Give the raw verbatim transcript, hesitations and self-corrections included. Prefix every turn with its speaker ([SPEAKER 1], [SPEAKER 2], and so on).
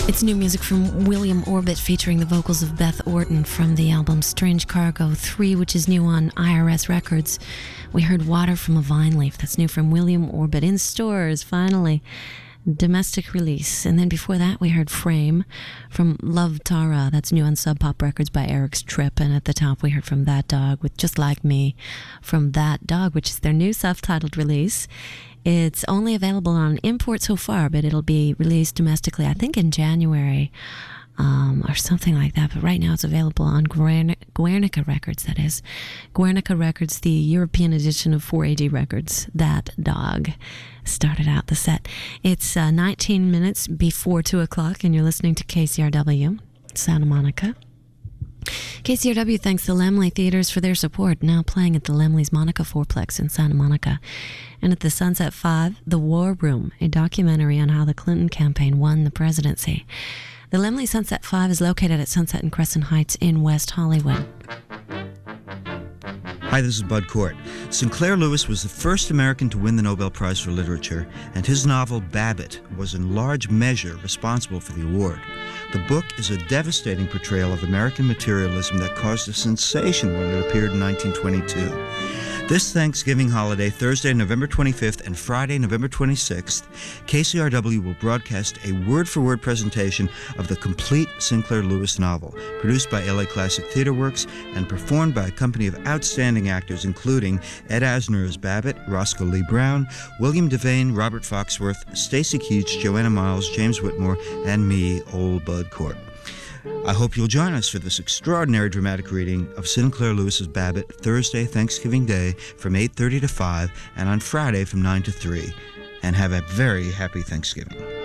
[SPEAKER 1] It's new music from William Orbit featuring the vocals of Beth Orton from the album Strange Cargo three, which is new on I R S Records. We heard Water from a Vine Leaf. That's new from William Orbit in stores, finally. Domestic release. And then before that, we heard Frame from Love Tara. That's new on Sub Pop Records by Eric's Trip. And at the top, we heard from That Dog with Just Like Me from That Dog, which is their new self-titled release. It's only available on import so far, but it'll be released domestically, I think, in January um, or something like that. But right now it's available on Guernica, Guernica Records, that is. Guernica Records, the European edition of four A D Records. That Dog started out the set. It's uh, nineteen minutes before two o'clock, and you're listening to K C R W, Santa Monica. K C R W thanks the Laemmle Theaters for their support, now playing at the Laemmle's Monica Fourplex in Santa Monica. And at the Sunset Five, The War Room, a documentary on how the Clinton campaign won the presidency. The Laemmle Sunset Five is located at Sunset and Crescent Heights in West Hollywood.
[SPEAKER 2] Hi, this is Bud Cort. Sinclair Lewis was the first American to win the Nobel Prize for Literature, and his novel Babbitt was in large measure responsible for the award. The book is a devastating portrayal of American materialism that caused a sensation when it appeared in nineteen twenty-two. This Thanksgiving holiday, Thursday, November twenty-fifth, and Friday, November twenty-sixth, K C R W will broadcast a word-for-word presentation of the complete Sinclair Lewis novel, produced by L A Classic Theater Works and performed by a company of outstanding actors, including Ed Asner as Babbitt, Roscoe Lee Brown, William Devane, Robert Foxworth, Stacy Keach, Joanna Miles, James Whitmore, and me, Old Bud Cort. I hope you'll join us for this extraordinary dramatic reading of Sinclair Lewis's Babbitt, Thursday, Thanksgiving Day, from eight thirty to five, and on Friday from nine to three. And have a very happy Thanksgiving.